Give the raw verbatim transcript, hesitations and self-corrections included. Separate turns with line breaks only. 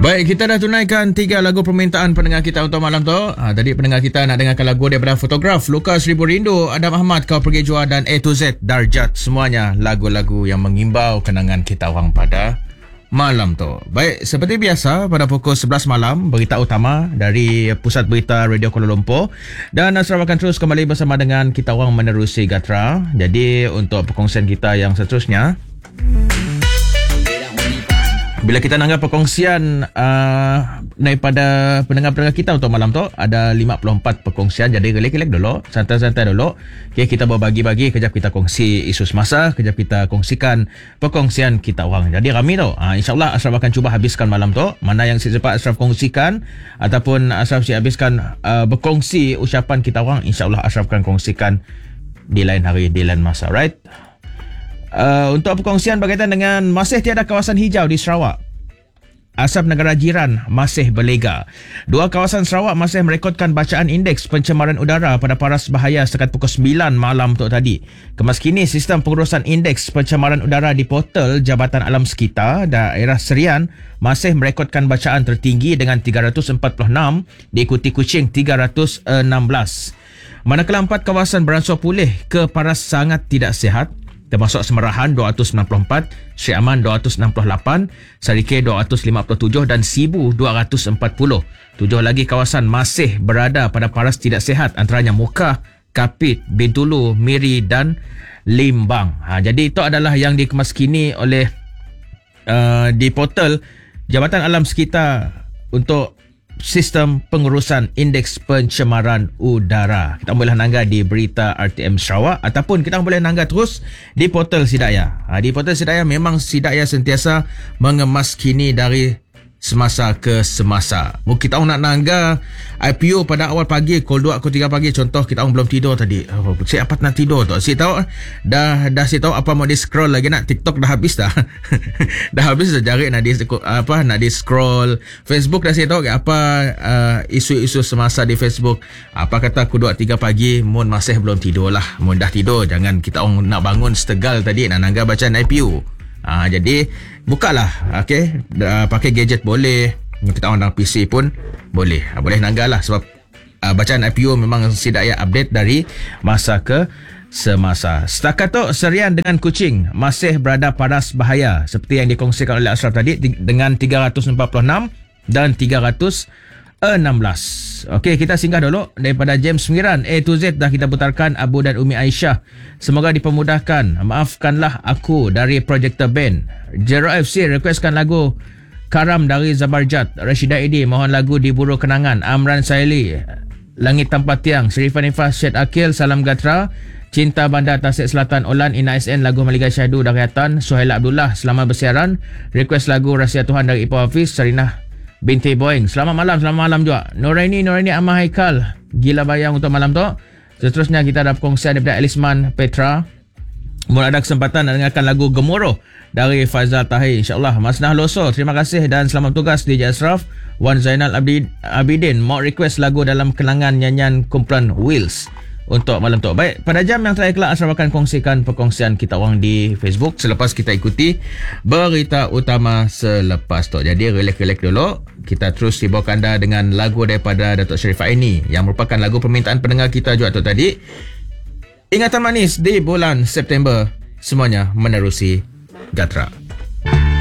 Baik, kita dah tunaikan tiga lagu permintaan pendengar kita untuk malam tu. Ha, tadi pendengar kita nak dengarkan lagu daripada Fotograf, Lukas Ribu Rindu, Adam Ahmad, Kau Pergi Jua dan A to Z, Darjat. Semuanya lagu-lagu yang mengimbau kenangan kita orang pada malam tu. Baik, seperti biasa pada pukul sebelas malam, berita utama dari Pusat Berita Radio Kuala Lumpur. Dan Asraf akan terus kembali bersama dengan kita orang menerusi Gatra. Jadi untuk perkongsian kita yang seterusnya, bila kita nak anggap perkongsian uh, daripada pendengar-pendengar kita untuk malam tu, ada lima puluh empat perkongsian. Jadi relax-relax dulu, santai-santai dulu. Okay, kita berbagi-bagi, kejap kita kongsi isu semasa, kejap kita kongsikan perkongsian kita orang. Jadi ramai tu. Uh, InsyaAllah Asraf akan cuba habiskan malam tu. Mana yang secepat Asraf kongsikan ataupun Asraf si habiskan uh, berkongsi ucapan kita orang, InsyaAllah Asraf akan kongsikan di lain hari, di lain masa. Right? Uh, untuk perkongsian berkaitan dengan masih tiada kawasan hijau di Sarawak, asap negara jiran masih berlega. Dua kawasan Sarawak masih merekodkan bacaan indeks pencemaran udara pada paras bahaya setakat pukul sembilan malam tu tadi. Kemaskini sistem pengurusan indeks pencemaran udara di portal Jabatan Alam Sekitar daerah Serian masih merekodkan bacaan tertinggi dengan tiga ratus empat puluh enam, diikuti Kuching tiga ratus enam belas. Manakala empat kawasan beransur pulih ke paras sangat tidak sihat, termasuk Semerahan dua ratus sembilan puluh empat, Syed Aman dua ratus enam puluh lapan, Sarikeh dua ratus lima puluh tujuh dan Sibu dua ratus empat puluh. Tujuh lagi kawasan masih berada pada paras tidak sihat, antaranya Mukah, Kapit, Bintulu, Miri dan Limbang. Ha, jadi itu adalah yang dikemaskini oleh uh, di portal Jabatan Alam Sekitar untuk sistem pengurusan indeks pencemaran udara. Kita boleh nangga di berita R T M Sarawak ataupun kita boleh nangga terus di portal Sidaya. Ha, di portal Sidaya memang Sidaya sentiasa mengemaskini dari semasa ke semasa. Mungkin kita nak nangga I P O pada awal pagi, pukul dua, pukul tiga pagi. Contoh kita orang belum tidur tadi. Oh, saya apa nak tidur tu? Saya tahu dah dah saya tahu apa mau di scroll lagi nak TikTok dah habis dah. Dah habis dah jari nak di apa nak di scroll Facebook dah saya tahu apa uh, isu-isu semasa di Facebook. Apa kata pukul dua tiga pagi mun masih belum tidur lah. Mun dah tidur jangan kita orang nak bangun setegal tadi nak nangga bacaan I P O. Ha, jadi bukalah, okey, uh, pakai gadget boleh, kita orang dalam P C pun boleh. Ha, boleh nangga lah sebab uh, bacaan I P O memang Sidaya update dari masa ke semasa. Setakat tu Serian dengan Kuching masih berada paras bahaya seperti yang dikongsikan oleh Asraf tadi dengan tiga ratus empat puluh enam dan tiga ratus enam belas. Okey, kita singgah dulu daripada James Pengiran. A to Z dah kita putarkan Abu dan Umi Aisyah. Semoga dipermudahkan. Maafkanlah aku dari Projector Band. Jero F C requestkan lagu Karam dari Zabarjat. Rashida Edi mohon lagu Diburu Kenangan. Amran Saili Langit Tanpa Tiang. Sharifah Nifas Syed Akil Salam Gatra. Cinta Bandar Tasik Selatan Olan Ina S N lagu Maliga Syahdu dari Hatan. Suhaila Abdullah selamat bersiaran. Request lagu Rahsia Tuhan dari Ipoh Hafiz. Sarinah binti Boeing. Selamat malam, selamat malam juga. Noraini, Noraini Amah Haikal. Gila bayang untuk malam tu. Seterusnya kita ada perkongsian daripada Elisman Petra. Mula ada kesempatan nak dengarkan lagu Gemuruh dari Faizal Tahir. InsyaAllah. Masnah Loso, terima kasih dan selamat tugas D J Asraf. Wan Zainal Abdi, Abidin mau request lagu dalam kenangan nyanyian kumpulan Wheels untuk malam tu. Baik, pada jam yang terakhir kelak Asraf akan kongsikan perkongsian kita orang di Facebook selepas kita ikuti berita utama selepas tu. Jadi relax-relax dulu. Kita terus dibawa anda dengan lagu daripada Datuk Sharifah Aini yang merupakan lagu permintaan pendengar kita juga tu tadi. Ingatan manis di bulan September, semuanya menerusi Gatra.